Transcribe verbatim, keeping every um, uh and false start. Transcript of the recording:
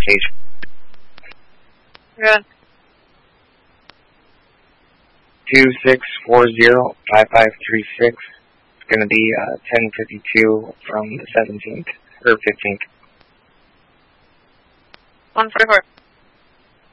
location. Yeah. two six four zero five five three six. It's going to be uh, ten fifty-two from the seventeenth, or fifteenth. one forty-four.